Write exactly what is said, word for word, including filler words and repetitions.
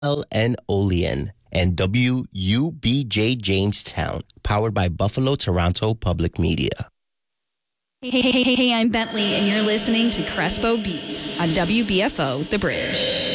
L N Olean, and W U B J Jamestown, powered by Buffalo Toronto Public Media. Hey, hey, hey, hey, I'm Bentley, and you're listening to Crespo Beats on W B F O The Bridge.